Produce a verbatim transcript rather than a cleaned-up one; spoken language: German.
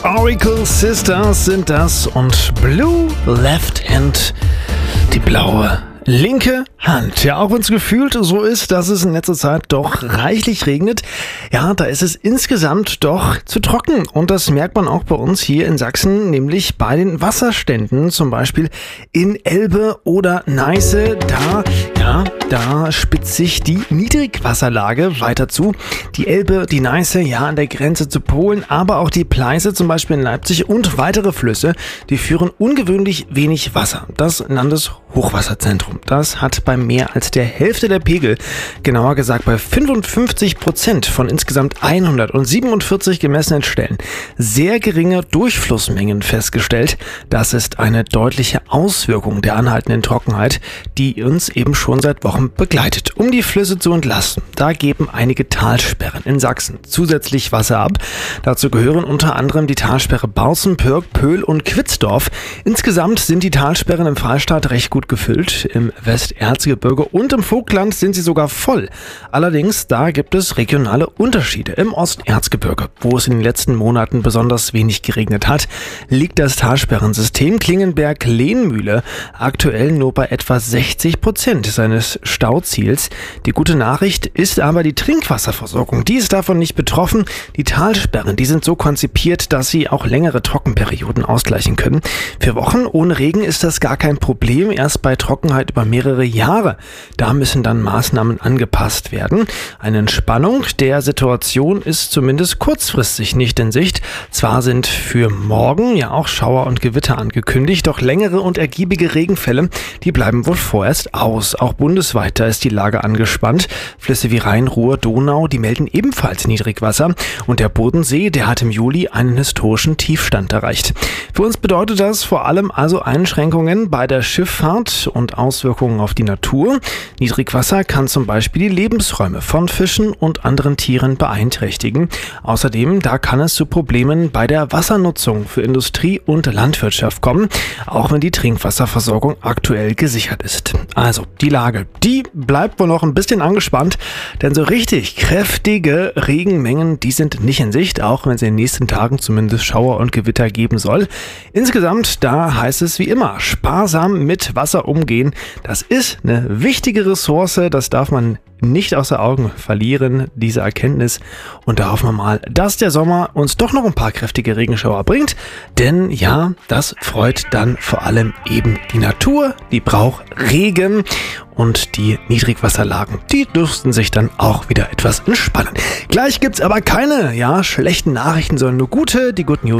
Oracle Sisters sind das und Blue Left Hand, die blaue linke Hand. Ja, auch wenn es gefühlt so ist, dass es in letzter Zeit doch reichlich regnet, ja, da ist es insgesamt doch zu trocken. Und das merkt man auch bei uns hier in Sachsen, nämlich bei den Wasserständen, zum Beispiel in Elbe oder Neiße. Da, ja, da spitzt sich die Niedrigwasserlage weiter zu. Die Elbe, die Neiße, ja, an der Grenze zu Polen, aber auch die Pleiße, zum Beispiel in Leipzig und weitere Flüsse, die führen ungewöhnlich wenig Wasser. Das Landeshochwasserzentrum, das hat bei mehr als der Hälfte der Pegel, genauer gesagt bei fünfundfünfzig Prozent von insgesamt hundertsiebenundvierzig gemessenen Stellen, sehr geringe Durchflussmengen festgestellt. Das ist eine deutliche Auswirkung der anhaltenden Trockenheit, die uns eben schon seit Wochen begleitet. Um die Flüsse zu entlasten, da geben einige Talsperren in Sachsen zusätzlich Wasser ab. Dazu gehören unter anderem die Talsperre Bautzen, Pürg, Pöhl und Quitzdorf. Insgesamt sind die Talsperren im Freistaat recht gut gefüllt. Im Westerzgebirge und im Vogtland sind sie sogar voll. Allerdings, da gibt es regionale Unterschiede. Im Osterzgebirge, wo es in den letzten Monaten besonders wenig geregnet hat, liegt das Talsperrensystem Klingenberg-Lehmühle aktuell nur bei etwa sechzig Prozent seines Stauziels. Die gute Nachricht ist aber die Trinkwasserversorgung. Die ist davon nicht betroffen. Die Talsperren, die sind so konzipiert, dass sie auch längere Trockenperioden ausgleichen können. Für Wochen ohne Regen ist das gar kein Problem. Erst bei Trockenheit über mehrere Jahre. Da müssen dann Maßnahmen angepasst werden. Eine Entspannung der Situation ist zumindest kurzfristig nicht in Sicht. Zwar sind für morgen ja auch Schauer und Gewitter angekündigt, doch längere und ergiebige Regenfälle, die bleiben wohl vorerst aus. Auch bundesweit, da ist die Lage angespannt. Flüsse wie Rhein, Ruhr, Donau, die melden ebenfalls Niedrigwasser. Und der Bodensee, der hat im Juli einen historischen Tiefstand erreicht. Für uns bedeutet das vor allem also Einschränkungen bei der Schifffahrt und Auswirkungen auf die Natur. Niedrigwasser kann zum Beispiel die Lebensräume von Fischen und anderen Tieren beeinträchtigen. Außerdem, da kann es zu Problemen bei der Wassernutzung für Industrie und Landwirtschaft kommen, auch wenn die Trinkwasserversorgung aktuell gesichert ist. Also, die Lage, die bleibt wohl noch ein bisschen angespannt, denn so richtig kräftige Regenmengen, die sind nicht in Sicht, auch wenn es in den nächsten Tagen zumindest Schauer und Gewitter geben soll. Insgesamt, da heißt es wie immer, sparsam mit Wasser umgehen. Das ist eine wichtige Ressource, das darf man nicht außer Augen verlieren, diese Erkenntnis. Und da hoffen wir mal, dass der Sommer uns doch noch ein paar kräftige Regenschauer bringt. Denn ja, das freut dann vor allem eben die Natur, die braucht Regen. Und die Niedrigwasserlagen, die dürften sich dann auch wieder etwas entspannen. Gleich gibt's aber keine, ja, schlechten Nachrichten, sondern nur gute, die Good News.